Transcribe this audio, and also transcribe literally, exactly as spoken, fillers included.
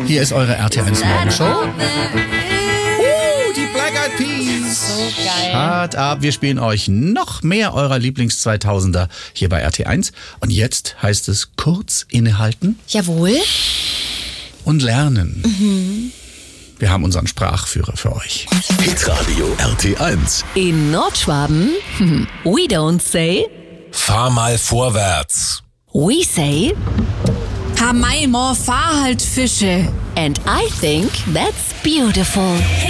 Hier ist eure R T eins Morgenshow. Uh, die Black Eyed Peas. So geil. Hart ab, wir spielen euch noch mehr eurer Lieblings-zweitausender hier bei R T eins. Und jetzt heißt es kurz innehalten Jawohl. und lernen. Mhm. Wir haben unseren Sprachführer für euch. Hitradio R T eins. In Nordschwaben, we don't say, Fahr mal vorwärts. we say, Hamai, fahr halt Fische. and I think that's beautiful.